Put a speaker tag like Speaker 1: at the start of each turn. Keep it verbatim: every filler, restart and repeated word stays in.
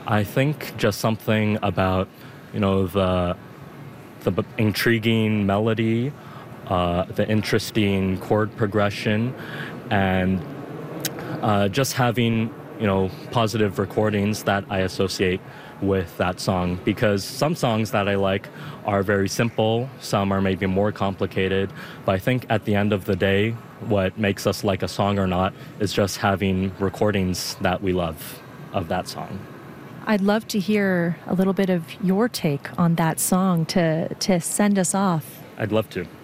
Speaker 1: I think just something about, you know, the the b- intriguing melody, uh, the interesting chord progression, and uh, just having, you know, positive recordings that I associate with that song. Because some songs that I like are very simple, some are maybe more complicated, but I think at the end of the day, what makes us like a song or not is just having recordings that we love of that song.
Speaker 2: I'd love to hear a little bit of your take on that song to to send us off.
Speaker 1: I'd love to.